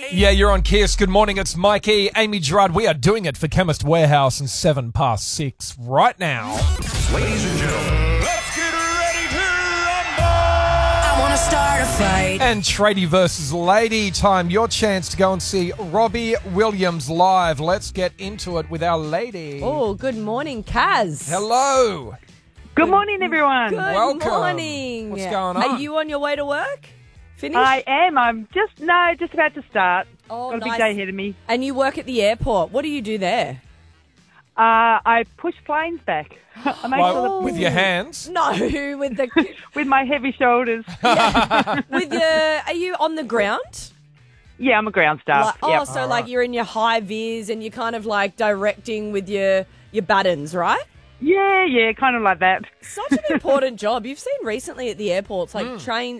Yeah, you're on Kiss. Good morning, it's Mikey, Amy Gerard. We are doing it for Chemist Warehouse and 6:07 right now. Ladies and gentlemen, Let's get ready to rumble! I want to start a fight. And Tradie versus Lady time. Your chance to go and see Robbie Williams live. Let's get into it with our lady. Oh, good morning, Kaz. Hello. Good morning, everyone. Good Welcome. morning. What's going on? Are you on your way to work? Finished? I am. I'm just about to start. Oh, Got a big nice. day ahead of me. And you work at the airport. What do you do there? I push planes back. I make Like, sure that- with your hands? No, with the with my heavy shoulders. with your. Are you on the ground? Yeah, I'm a ground staff. Like, so like you're in your high vis and you're kind of like directing with your battens, right? Yeah, kind of like that. Such an important job. You've seen recently at the airports, like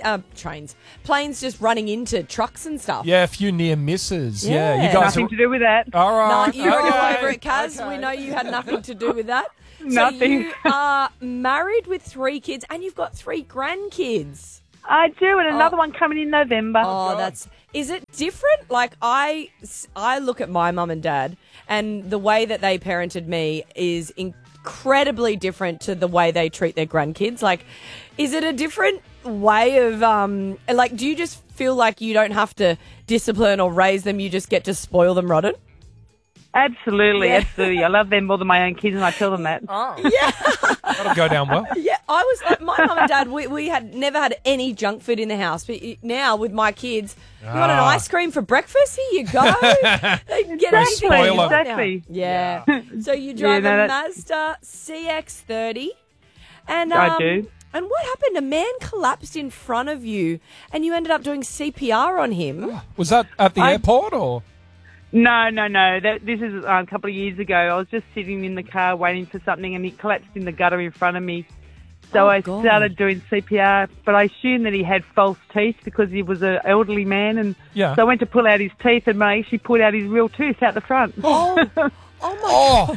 planes just running into trucks and stuff. Yeah, a few near misses. Yeah, Yeah. you guys Nothing to do with that. All right. No, you're all Okay. over it, Kaz. Okay. We know you had nothing to do with that. So Nothing. you are married with 3 kids and you've got 3 grandkids. I do, and another one coming in November. Is it different? Like I look at my mum and dad and the way that they parented me is incredibly different to the way they treat their grandkids. Like, is it a different way of, like, do you just feel like you don't have to discipline or raise them, you just get to spoil them rotten? Absolutely. I love them more than my own kids, and I tell them that. That'll go down well. Yeah, I was like, my mum and dad, we had never had any junk food in the house. But now with my kids, you want an ice cream for breakfast? Here you go. They can get anything spoil they 'em. want now. Exactly. Yeah. So you drive no, a that's- Mazda CX-30. And, I do. And what happened? A man collapsed in front of you and you ended up doing CPR on him. Was that at the airport or? No. This is a couple of years ago. I was just sitting in the car waiting for something, and he collapsed in the gutter in front of me. So I God. started doing CPR, but I assumed that he had false teeth because he was an elderly man, and Yeah. so I went to pull out his teeth, and I actually pulled out his real tooth out the front. Oh my Oh,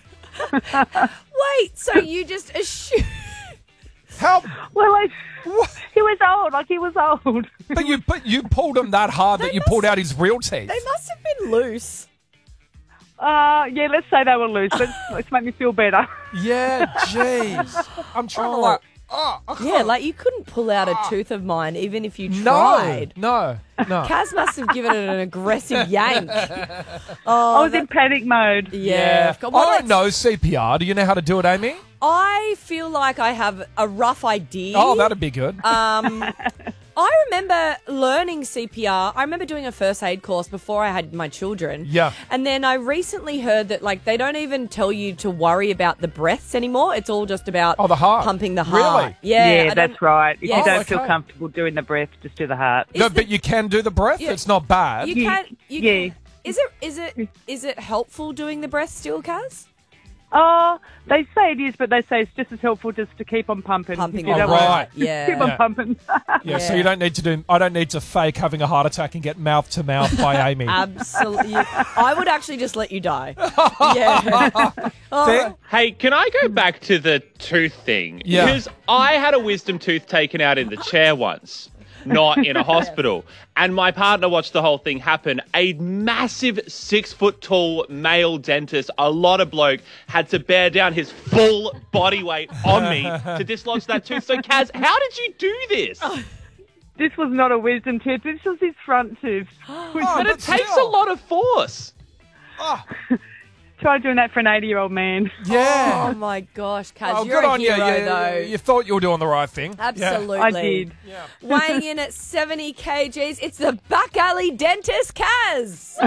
Wait, so you just assumed... how? Well, he was old. Like, he was old. But you pulled him that hard that you pulled out his real teeth. They must have been loose. Yeah, let's say they were loose. Let's make me feel better. Yeah, jeez. I'm trying to like. Oh, I Yeah, can't- like you couldn't pull out a tooth of mine even if you no, tried. no. Kaz must have given it an aggressive yank. I was in panic mode. Yeah. I don't know CPR. Do you know how to do it, Amy? I feel like I have a rough idea. Oh, that'd be good. I remember learning CPR. I remember doing a first aid course before I had my children. Yeah. And then I recently heard that like they don't even tell you to worry about the breaths anymore. It's all just about the heart. pumping the heart. Really? Yeah, I Yeah, don't- that's right. If Yeah. you don't Oh, feel okay. comfortable doing the breath, just do the heart. No, but you can do the breath. Yeah. It's not bad. You Yeah. can. You Yeah. can. Is it helpful doing the breath still, Kaz? Oh, they say it is, but they say it's just as helpful just to keep on pumping. Pumping If you the don't heart. want Right. to Yeah. Keep on Yeah. pumping. Yeah, so Yeah. you don't need to do. I don't need to fake having a heart attack and get mouth to mouth by Amy. Absolutely. I would actually just let you die. Yeah. Fair? Hey, can I go back to the tooth thing? Yeah. Because I had a wisdom tooth taken out in the chair once, not in a hospital. And my partner watched the whole thing happen. A massive 6-foot-tall male dentist, a lot of bloke, had to bear down his full body weight on me to dislodge that tooth. So, Kaz, how did you do this? This was not a wisdom tooth. This was his front tooth. But it takes still. a lot of force. Try doing that for an 80-year-old man. Yeah. Oh my gosh, Kaz, Oh, you're good a on hero you. though. You thought you were doing the right thing. Absolutely. I did. Weighing in at 70 kgs, it's the back alley dentist, Kaz.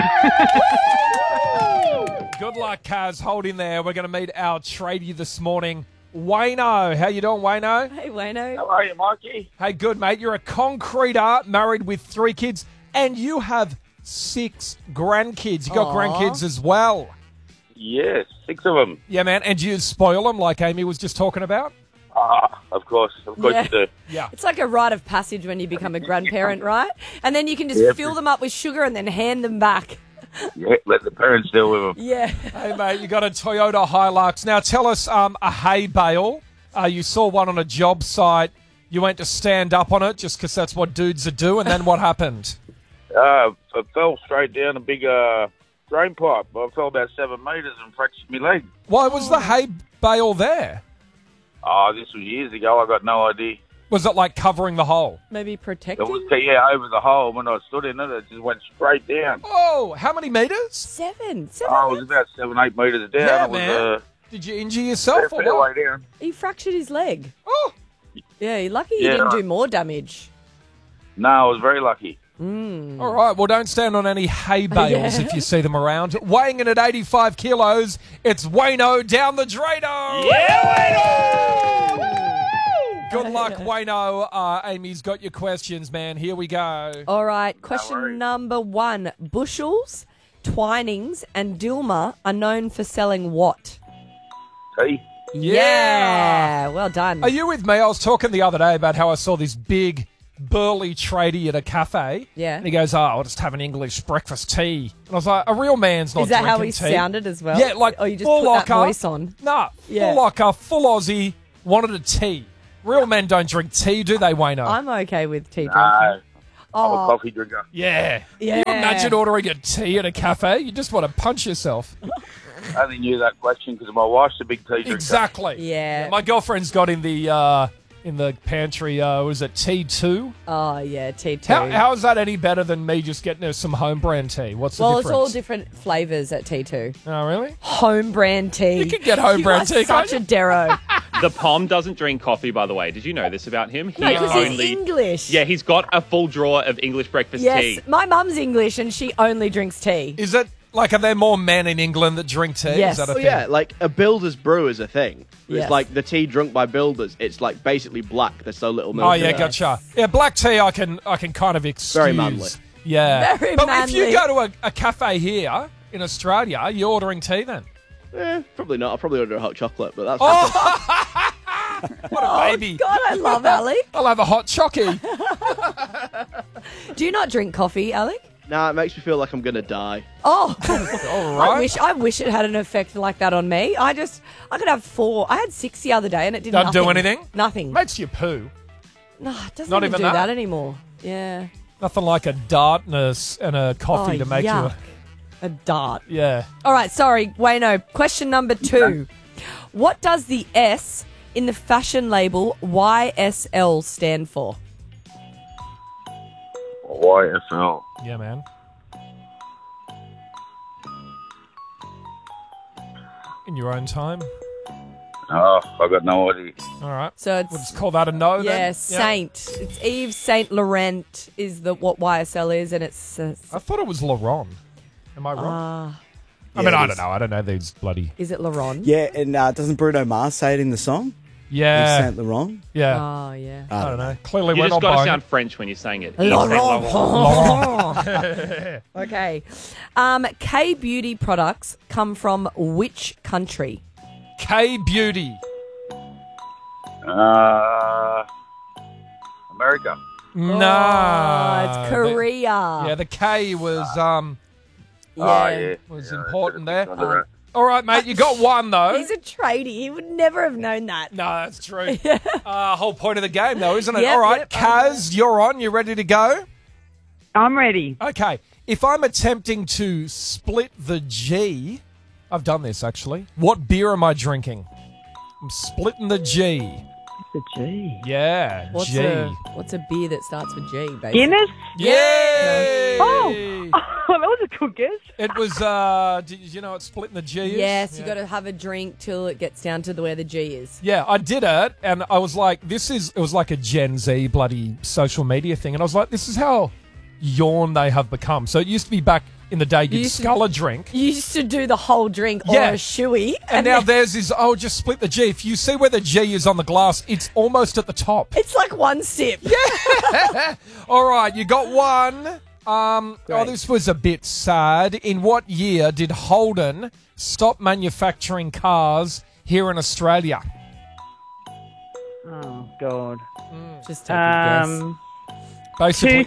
Yeah. Good luck, Kaz. Hold in there. We're going to meet our tradie this morning, Wayno. How you doing, Wayno? Hey, Wayno. How are you, Mikey? Hey, good, mate. You're a concreter, married with 3 kids, and you have 6 grandkids. You got Aw. grandkids as well. Yes, 6 of them. Yeah, man. And you spoil them like Amy was just talking about? Of course Yeah. you do. Yeah. It's like a rite of passage when you become a grandparent, right? And then you can just Yeah. fill them up with sugar and then hand them back. Yeah, let the parents deal with them. Yeah. Hey, mate, you got a Toyota Hilux. Now, tell us a hay bale. You saw one on a job site. You went to stand up on it just because that's what dudes are do, and then what happened? I fell straight down a big drain pipe. I fell about 7 metres and fractured my leg. Why was the hay bale there? Oh, this was years ago. I got no idea. Was it like covering the hole? Maybe It protecting? was over the hole. When I stood in it, it just went straight down. Oh, how many meters? Seven. Oh, it was about 7-8 metres down. Yeah, it was man. Did you injure yourself or fair what? way down. He fractured his leg. Oh, Yeah, you're lucky you Yeah. didn't do more damage. No, I was very lucky. all right. Well, don't stand on any hay bales Yeah. if you see them around. Weighing in at 85 kilos, it's Wayno down the Drano. Good luck, Wayno. Amy's got your questions, man. Here we go. All right, question worries. number 1. Bushels, Twinings, and Dilmah are known for selling what? Tea. Yeah. Well done. Are you with me? I was talking the other day about how I saw this big, burly tradie at a cafe. Yeah. And he goes, I'll just have an English breakfast tea. And I was like, a real man's not Is that how drinking he tea. sounded as well? Yeah, like or you just full put that locker. voice on? Nah, Yeah. full locker, full Aussie, wanted a tea. Real men don't drink tea, do they, Wayno? I'm okay with tea No, drinking. I'm a coffee drinker. Yeah. Yeah. Can you imagine ordering a tea at a cafe? You just want to punch yourself. I only knew that question because my wife's a big tea drinker. Exactly. Yeah. My girlfriend's got in the pantry, was it T2? Oh, yeah, tea too. How is that any better than me just getting her some home brand tea? What's the well, difference? it's all different flavours at T2. Oh, really? Home brand tea. You can get home brand tea, You are can't such a Darrow. The Pom doesn't drink coffee, by the way. Did you know this about him? He No, because he's English. Yeah, he's got a full drawer of English breakfast Yes, tea. my mum's English and she only drinks tea. Is it, like, are there more men in England that drink tea? Yes. Is that a Oh, thing? Yeah, like a builder's brew is a thing. Yes. It's like the tea drunk by builders. It's like basically black. There's so little milk. Oh, in yeah, it. gotcha. Yeah, black tea I can kind of excuse. Very manly. Yeah. Very but if you manly. go to a cafe here in Australia, you're ordering tea then? Probably not. I'll probably order a hot chocolate, but that's What a baby. God, I love Alec. I'll have a hot chocky. Do you not drink coffee, Alec? Nah, it makes me feel like I'm gonna die. Oh, All right. I wish it had an effect like that on me. I could have 4. I had 6 the other day and it did Don't nothing. do anything? Nothing. Makes you poo. No, it doesn't Not even even do that? that anymore. Yeah. Nothing like a dart and a coffee Oh, to make yuck. you... A dart. Yeah. All right, sorry, Wayno. Question number 2. What does the S in the fashion label YSL stand for? YFL. Yeah, man. In your own time. Oh, I got no idea. All right. So it's We'll just call that a no then. yeah, Saint. It's Yves Saint Laurent is what YSL is, and it's I thought it was Laurent. Am I wrong? I Yeah, mean, it I is. don't know. I don't know these bloody... is it Laurent? Yeah, and doesn't Bruno Mars say it in the song? Yeah. Saint Laurent. Yeah. Oh yeah. I don't know. Clearly You we're just not got to buying sound it. French when you're saying it. Laurent. Okay. K beauty products come from which country? K-Beauty. America. No. Oh, it's Korea. Yeah, the K was Oh, yeah. was Yeah, important that's there. a bit under it. All right, mate. You got one though. He's a tradie. He would never have known that. No, that's true. Whole point of the game, though, isn't it? Yep, All right, yep. Kaz, you're on. You ready to go? I'm ready. Okay. If I'm attempting to split the G, I've done this actually. What beer am I drinking? I'm splitting the G. The G. Yeah, What's G. a beer that starts with G, baby? Guinness? Yay! Oh, that was a good guess. It was. Did you know what splitting the G is? Yes, you Yeah. got to have a drink till it gets down to where the G is. Yeah, I did it, and I was like, it was like a Gen Z bloody social media thing, and I was like, this is how yawn they have become. So it used to be back in the day, you'd used to- scull a drink, You used to do the whole drink or Yeah. a shoey. and now theirs is, just split the G. If you see where the G is on the glass, it's almost at the top. it's like one sip. All right, you got one. Great. This was a bit sad. In what year did Holden stop manufacturing cars here in Australia? Oh, God. Just take a guess. Basically,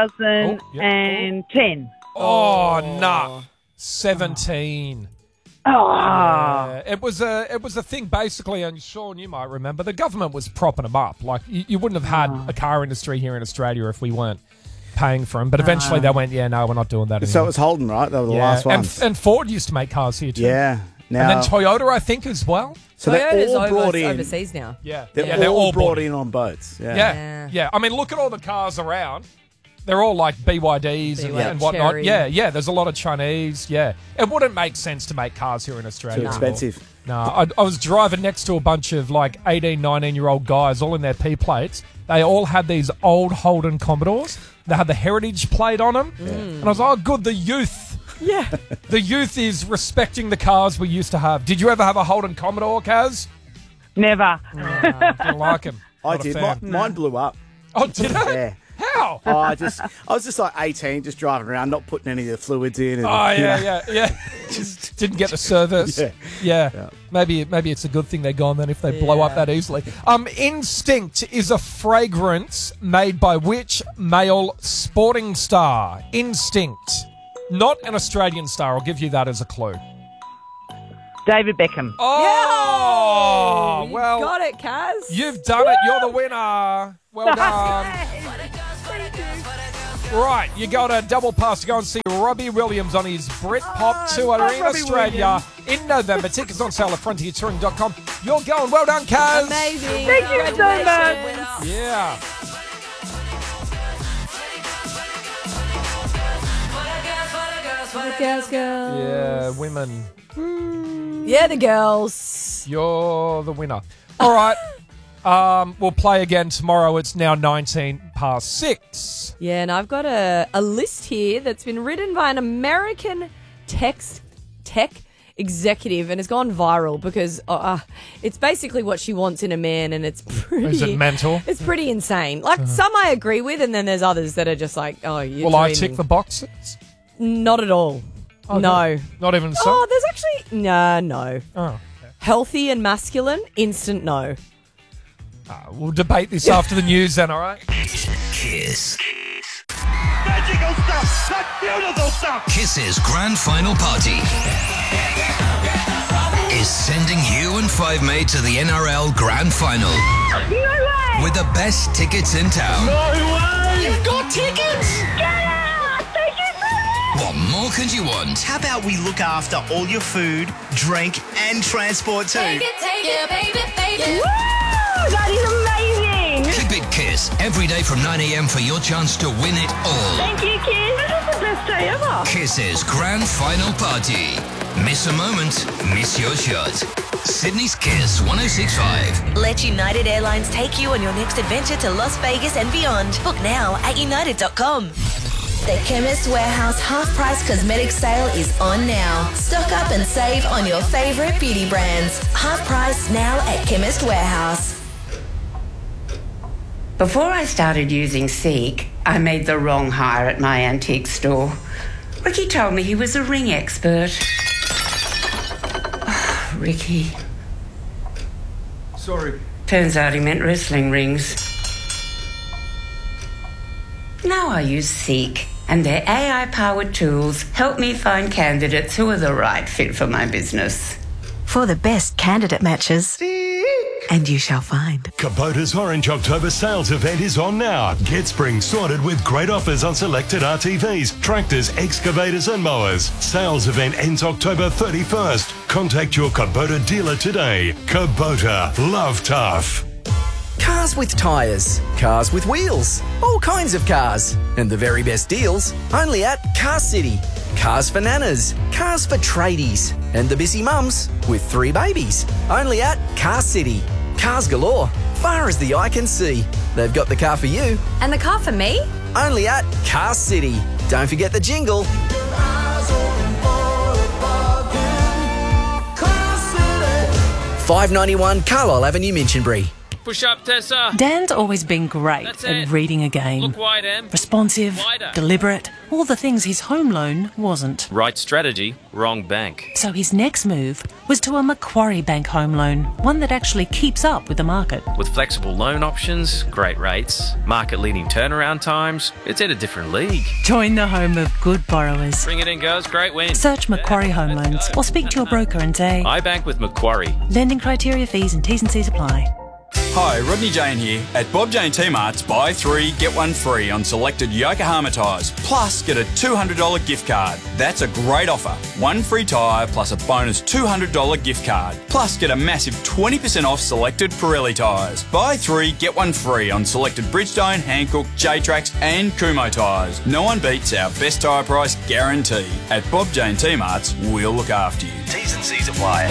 2010. Oh, no. 17. Oh. It was a thing basically, and Sean, you might remember, the government was propping them up. Like, you wouldn't have had a car industry here in Australia if we weren't paying for them. But eventually they went, yeah, no, we're not doing that anymore. So it was Holden, right? They were the last ones. And Ford used to make cars here too. Yeah. Now, and then Toyota, I think, as well. So Toyota's they're all brought in. overseas now. Yeah. They're all brought in on boats. Yeah. I mean, look at all the cars around. They're all like BYDs and whatnot. Cherry. Yeah. There's a lot of Chinese. Yeah. It wouldn't make sense to make cars here in Australia. Too expensive. No, I was driving next to a bunch of like 18, 19-year-old guys, all in their P plates. They all had these old Holden Commodores. They had the heritage plate on them. Yeah. And I was like, oh, good, the youth. Yeah. The youth is respecting the cars we used to have. Did you ever have a Holden Commodore, Kaz? Never. Didn't like him. I did. Mine blew up. Oh, did it? Yeah. How? I was just like 18, just driving around, not putting any of the fluids in. And, yeah. Just didn't get the service. Yeah. Maybe it's a good thing they're gone then if they blow up that easily. Instinct is a fragrance made by which male sporting star? Instinct. Not an Australian star. I'll give you that as a clue. David Beckham. Oh, You well, got it, Kaz. you've done it. You're the winner. Well done. Right, you got a double pass to go and see Robbie Williams on his Britpop tour in Australia in November. Tickets on sale at frontiertouring.com. You're going. Well done, Kaz. Amazing. Thank you so much. Yeah. Girls. Yeah, women. Yeah, the girls. You're the winner. All right. We'll play again tomorrow. It's now 6:19. Yeah, and I've got a list here that's been written by an American tech executive and has gone viral because it's basically what she wants in a man, and it's pretty... Is it mental? It's pretty insane. Like, some I agree with, and then there's others that are just like, oh, you're Will I dreaming. tick the boxes? Not at all. Oh, no. Not even so? Oh, there's actually... No. Oh, okay. Healthy and masculine, instant no. We'll debate this after the news then, all right? Kiss. Magical stuff! That's beautiful stuff! Kiss's grand final party is sending you and Five Mate to the NRL Grand Final. No way! With the best tickets in town. No way! You've got tickets! Get out! Thank you so much! What more could you want? How about we look after all your food, drink, and transport too? Take it, baby. Woo! That is amazing! Keep it Kiss every day from 9 a.m. for your chance to win it all. Thank you, kids. This is the best day ever. Kiss's grand final party. Miss a moment, miss your shot. Sydney's Kiss 106.5. Let United Airlines take you on your next adventure to Las Vegas and beyond. Book now at united.com. The Chemist Warehouse half-price cosmetic sale is on now. Stock up and save on your favourite beauty brands. Half price now at Chemist Warehouse. Before I started using Seek, I made the wrong hire at my antique store. Ricky told me he was a ring expert. Oh, Ricky. Sorry. Turns out he meant wrestling rings. Now I use Seek, and their AI-powered tools help me find candidates who are the right fit for my business. For the best candidate matches. And you shall find. Kubota's Orange October sales event is on now. Get spring sorted with great offers on selected RTVs, tractors, excavators and mowers. Sales event ends October 31st. Contact your Kubota dealer today. Kubota, love tough. Cars with tyres, cars with wheels, all kinds of cars. And the very best deals only at Car City. Cars for nanas, cars for tradies, and the busy mums with 3 babies. Only at Car City. Cars galore, far as the eye can see. They've got the car for you. And the car for me? Only at Car City. Don't forget the jingle. $5.91 Carlisle Avenue, Minchinbury. Push up, Tessa. Dan's always been great at reading a game. Look wide, Em. Responsive, Wider. deliberate, all the things his home loan wasn't. Right strategy, wrong bank. So his next move was to a Macquarie Bank home loan, one that actually keeps up with the market. With flexible loan options, great rates, market-leading turnaround times, it's in a different league. Join the home of good borrowers. Bring it in, girls. Great win. Search Macquarie Home Loans or speak to your broker and say, I bank with Macquarie. lending criteria, fees and T's and C's apply. Hi, Rodney Jane here. At Bob Jane T-Mart's, buy 3, get 1 free on selected Yokohama tyres, plus get a $200 gift card. That's a great offer. 1 free tyre plus a bonus $200 gift card. Plus get a massive 20% off selected Pirelli tyres. Buy 3, get 1 free on selected Bridgestone, Hankook, J-Trax and Kumho tyres. No one beats our best tyre price guarantee. At Bob Jane T-Mart's, we'll look after you. T's and C's apply.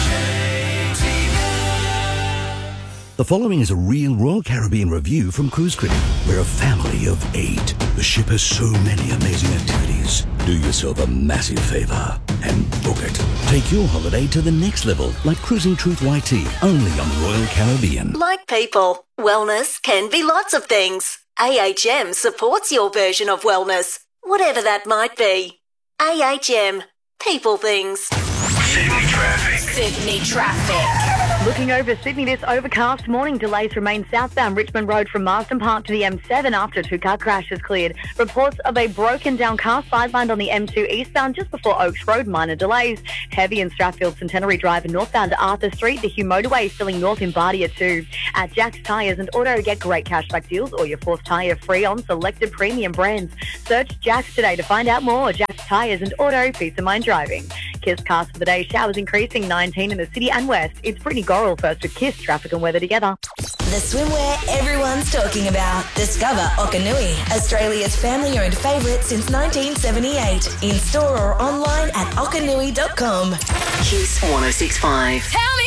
The following is a real Royal Caribbean review from Cruise Critic. We're a family of 8. The ship has so many amazing activities. Do yourself a massive favour and book it. Take your holiday to the next level, like Cruising Truth YT, only on Royal Caribbean. Like people, wellness can be lots of things. AHM supports your version of wellness, whatever that might be. AHM, people things. Sydney traffic. Sydney traffic. Looking over Sydney, this overcast morning, delays remain southbound Richmond Road from Marsden Park to the M7 after 2 car crashes cleared. Reports of a broken down car sidelined on the M2 eastbound just before Oaks Road, minor delays. Heavy in Strathfield Centenary Drive and northbound to Arthur Street, the Hugh Motorway filling north in Bardia too. At Jack's Tyres and Auto, get great cashback deals or your 4th tyre free on selected premium brands. Search Jack's today to find out more. Jack's Tyres and Auto, peace of mind driving. Kiss cast for the day, showers increasing 19 in the city and west. It's Brittany Gorrell first with Kiss, traffic and weather together. The swimwear everyone's talking about. Discover Okanui, Australia's family-owned favourite since 1978. In store or online at okanui.com. Kiss 106.5. Tell me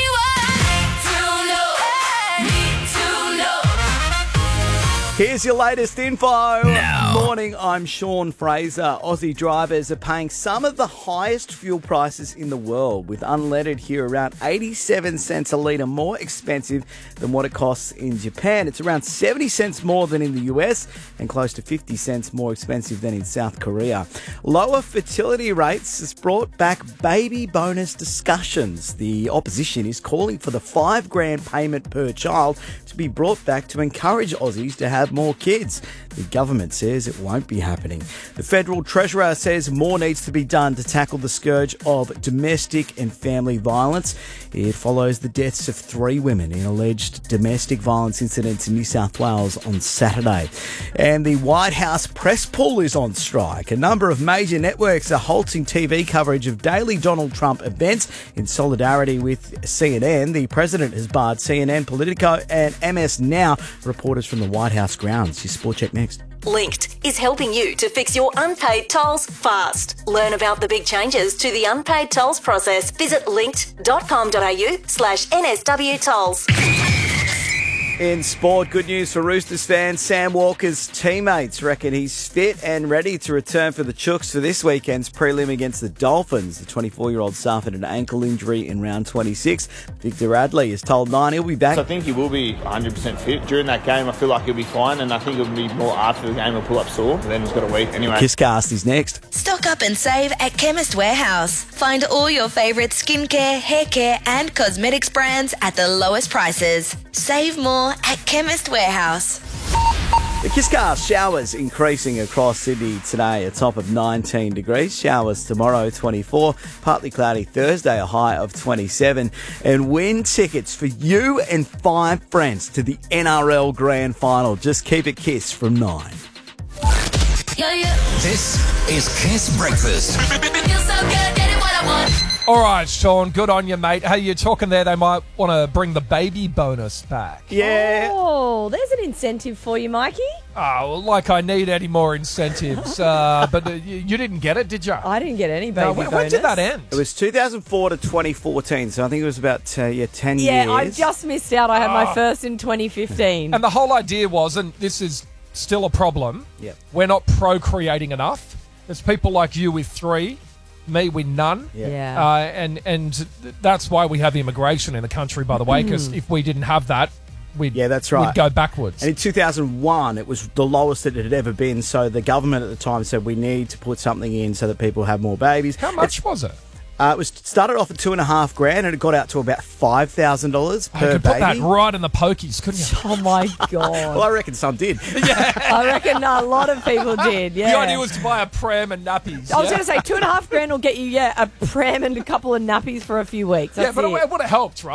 Here's your latest info. Morning, I'm Sean Fraser. Aussie drivers are paying some of the highest fuel prices in the world, with unleaded here around 87 cents a litre more expensive than what it costs in Japan. It's around 70 cents more than in the US and close to 50 cents more expensive than in South Korea. Lower fertility rates has brought back baby bonus discussions. The opposition is calling for the $5,000 payment per child to be brought back to encourage Aussies to have more kids. The government says it won't be happening. The Federal Treasurer says more needs to be done to tackle the scourge of domestic and family violence. It follows the deaths of 3 women in alleged domestic violence incidents in New South Wales on Saturday. And the White House press pool is on strike. A number of major networks are halting TV coverage of daily Donald Trump events in solidarity with CNN. The president has barred CNN, Politico and MS Now reporters from the White House grounds. Your Sport Check next. Linked is helping you to fix your unpaid tolls fast. Learn about the big changes to the unpaid tolls process. Visit linked.com.au/NSW tolls. In sport, good news for Roosters fans. Sam Walker's teammates reckon he's fit and ready to return for the Chooks for this weekend's prelim against the Dolphins. The 24-year-old suffered an ankle injury in round 26. Victor Radley has told Nine he'll be back. I think he will be 100% fit. During that game, I feel like he'll be fine, and I think it'll be more after the game he'll pull up sore. Then he's got a week anyway. Kisscast is next. Stock up and save at Chemist Warehouse. Find all your favourite skincare, hair care and cosmetics brands at the lowest prices. Save more at Chemist Warehouse. The Kisscast, showers increasing across Sydney today, a top of 19 degrees. Showers tomorrow, 24. Partly cloudy Thursday, a high of 27. And win tickets for you and 5 friends to the NRL Grand Final. Just keep it Kiss from 9. This is Kiss Breakfast. All right, Sean, good on you, mate. Hey, you're talking there, they might want to bring the baby bonus back. Yeah. Oh, there's an incentive for you, Mikey. Oh, well, like I need any more incentives. But you didn't get it, did you? I didn't get any baby bonus. When did that end? It was 2004 to 2014, so I think it was about 10 years. Yeah, I just missed out. I had my first in 2015. And the whole idea was, and this is still a problem, we're not procreating enough. There's people like you with 3, me with none. And that's why we have immigration in the country, by the way, because if we didn't have that, we'd go backwards. And in 2001, it was the lowest that it had ever been, so the government at the time said we need to put something in so that people have more babies. How much was it? It started off at $2,500 and it got out to about $5,000 per you could baby. put that right in the pokies, couldn't you? Oh my God. Well, I reckon some did. I reckon a lot of people did, The idea was to buy a pram and nappies. I was going to say $2,500 will get you, a pram and a couple of nappies for a few weeks. But it would have helped, right?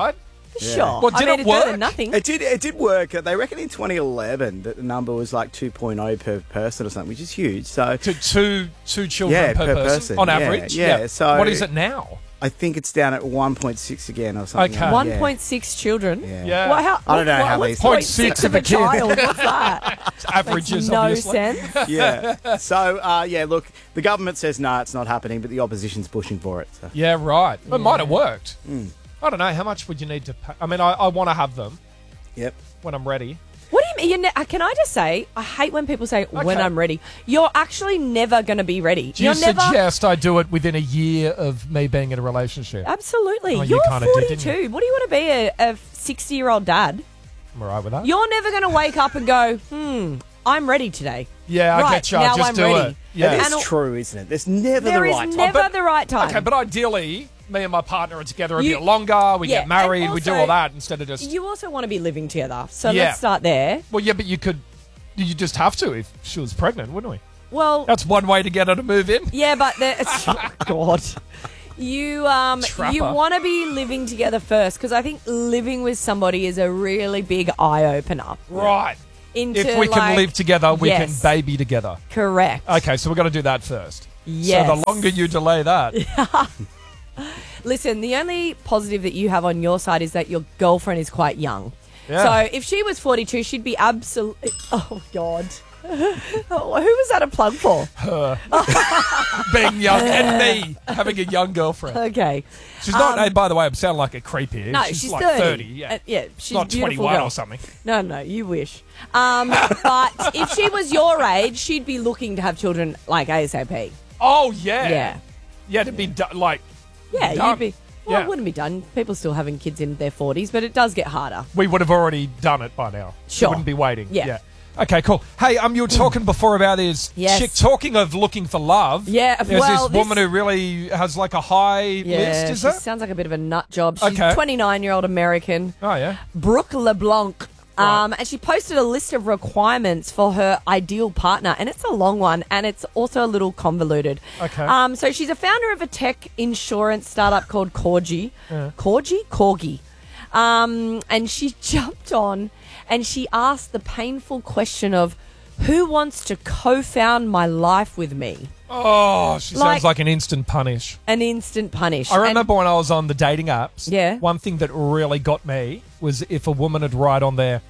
Sure. Well, did I it mean, it's better work? than nothing. It did work. They reckon in 2011 that the number was like 2.0 per person or something, which is huge. So two children per person on average. Yeah. So what is it now? I think it's down at 1.6 again or something. Okay. 1.6 children. Yeah. Well, I don't know how what's these 0.6 of a child? What's that? Averages, Makes no obviously. sense. Yeah. So look, the government says no, it's not happening, but the opposition's pushing for it. So. Yeah, right. It might have worked. I don't know. How much would you need to pay? I mean, I want to have them. Yep. When I'm ready. What do you mean? Can I just say, I hate when people say, when I'm ready. You're actually never going to be ready. Do you suggest I do it within a year of me being in a relationship? Absolutely. Oh, you You're kinda did, 42. didn't you? What do you want to be, a 60-year-old dad? I'm all right with that. You're never going to wake up and go, I'm ready today. Yeah, I right, get you. now Just I'm do ready. it. Yeah. It is true, isn't it? There's never There the is right time. never the right time. Okay, but ideally, me and my partner are together a You- bit longer. We Yeah, get married. and We do also, all that instead of just. You also want to be living together. So Yeah. let's start there. Well, yeah, but you could. You just have to if she was pregnant, wouldn't we? Well, That's one way to get her to move in. yeah, but oh, God. You Trapper. want to be living together first because I think living with somebody is a really big eye opener. Right. Into If we can like- live together, we Yes. can baby together. Correct. Okay, so we've got to do that first. Yes. So the longer you delay that. Listen, the only positive that you have on your side is that your girlfriend is quite young. Yeah. So if she was 42, she'd be absolutely. Oh God. Who was that a plug for? Her. Being young and me having a young girlfriend. Okay. She's not, hey, by the way, I'm sounding like a creep here. No, she's she's like 30. Yeah. Yeah, she's not a beautiful 21 girl. or something. No, you wish. But if she was your age, she'd be looking to have children like ASAP. Oh, yeah. Yeah. Yeah, to be like. Yeah, done. you'd be. Well, Yeah. it wouldn't be done. People still having kids in their 40s, but it does get harder. We would have already done it by now. Sure. We wouldn't be waiting. Yeah. Okay, cool. Hey, you were talking before about this Yes. chick talking of looking for love. Yeah, There's well, this woman who really has like a high list, is she it? sounds like a bit of a nut job. She's Okay. a 29-year-old American. Oh, yeah. Brooke LeBlanc. And she posted a list of requirements for her ideal partner, and it's a long one, and it's also a little convoluted. Okay. So she's a founder of a tech insurance startup called Corgi. Yeah. Corgi? And she jumped on and she asked the painful question of, who wants to co-found my life with me? Oh, she sounds like an instant punish. An instant punish. I remember when I was on the dating apps. Yeah. One thing that really got me was if a woman would write on there,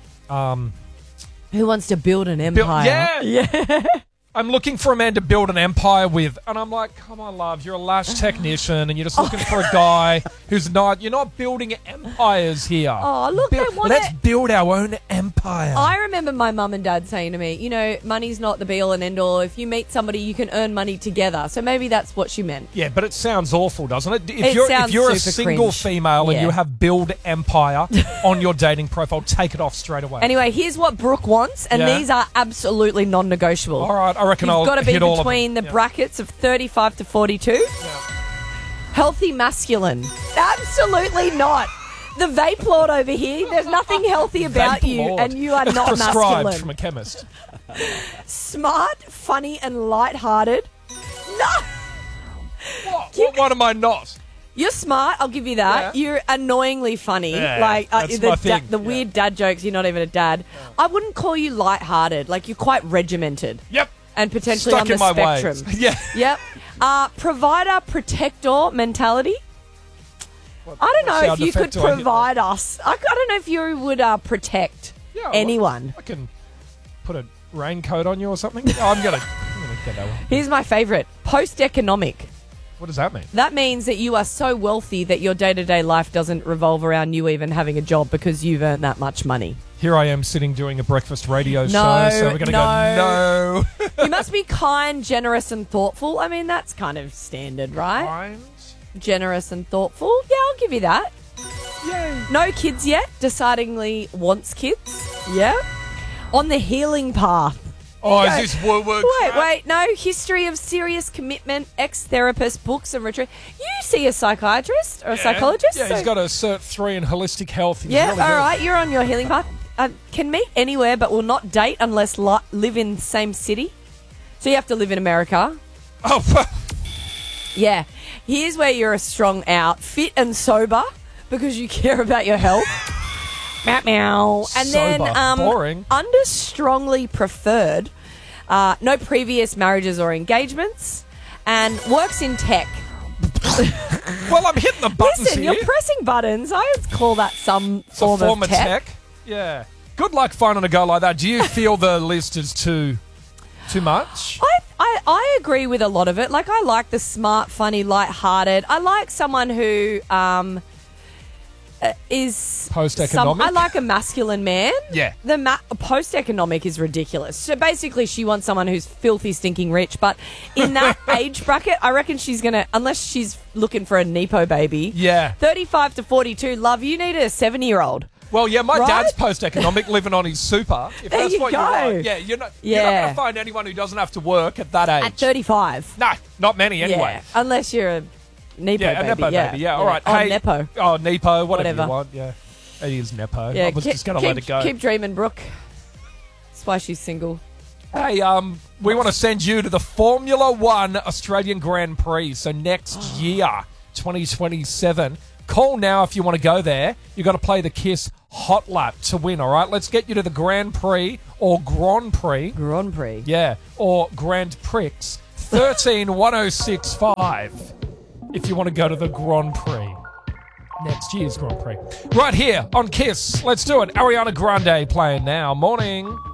who wants to build an empire? yeah. I'm looking for a man to build an empire with. And I'm like, come on, love, you're a lash technician and you're just looking for a guy who's not, you're not building empires here. Oh, look, they want Let's it. build our own empire. I remember my mum and dad saying to me, you know, money's not the be-all and end-all. If you meet somebody, you can earn money together. So maybe that's what she meant. Yeah, but it sounds awful, doesn't it? It If sounds you're a super single cringe. female and Yeah. you have build empire on your dating profile, take it off straight away. Anyway, here's what Brooke wants, and Yeah. these are absolutely non-negotiable. All right, I reckon I'll You've got to be hit all of between the them. Yeah. brackets of 35 to 42. Healthy masculine. Absolutely not. The vape lord over here, there's nothing healthy about Vape you, Lord. and you are not Prescribed masculine. from a chemist. Smart, funny, and light-hearted. No! What am I not? You're smart, I'll give you that. Yeah. You're annoyingly funny. Yeah, like that's the, my thing. the weird dad jokes, you're not even a dad. I wouldn't call you light-hearted. Like, you're quite regimented. Yep. And potentially Stuck on the in my spectrum. ways. Yeah. Yep. Provider, protector mentality. I don't know sound if you could effect do I hit provide us. I don't know if you would protect Yeah, anyone. I can put a raincoat on you or something. Oh, I'm gonna get that one. Here's my favourite. Post-economic. What does that mean? That means that you are so wealthy that your day-to-day life doesn't revolve around you even having a job because you've earned that much money. Here I am sitting doing a breakfast radio No, show, so we're going to no. go, no. You must be kind, generous, and thoughtful. I mean, that's kind of standard, right? Kind. Generous and thoughtful. Yeah, I'll give you that. Yay. No kids yet. Decidingly wants kids. Yeah. On the healing path. Oh, There you is go. this woo-woo crap? Wait. No. History of serious commitment, ex-therapist, books and retreat. You see a psychiatrist or a psychologist? Yeah, he's got a Cert 3 in holistic health. He's Yeah, really all good. right. You're on your healing path. Can meet anywhere but will not date unless live in the same city. So you have to live in America. Oh, Yeah. Here's where you're a strong out. Fit and sober, because you care about your health. Meow, meow. And Sober. then Boring. under strongly preferred, no previous marriages or engagements, and works in tech. Well, I'm hitting the buttons Listen, here. you're pressing buttons. I would call that some It's a form of tech. Yeah. Good luck finding a go like that. Do you feel the list is too much? I agree with a lot of it. Like, I like the smart, funny, light-hearted. I like someone who is... Post-economic? I like a masculine man. Yeah. The post-economic is ridiculous. So basically, she wants someone who's filthy, stinking rich. But in that age bracket, I reckon she's going to... Unless she's looking for a Nepo baby. Yeah. 35 to 42, love, you need a 70-year-old. Well, yeah, my Right? dad's post-economic, living on his super. If There that's you what go. you want. Yeah, you're not going to find anyone who doesn't have to work at that age. At 35. No, not many anyway. Yeah, unless you're a Nepo Yeah, a baby. Nepo baby. Yeah, all right. Oh, Hey, Nepo. Oh, Nepo, whatever Whatever. you want. Yeah, it is Nepo. Yeah, I was just going to let it go. Keep dreaming, Brooke. That's why she's single. Hey, we want to send you to the Formula One Australian Grand Prix. So next year, 2027. Call now if you want to go there. You've got to play the KISS Hot Lap to win, all right? Let's get you to the Grand Prix or Grand Prix. Grand Prix. Yeah, or Grand Prix. 131065 if you want to go to the Grand Prix. Next year's Grand Prix. Right here on KISS. Let's do it. Ariana Grande playing now. Morning.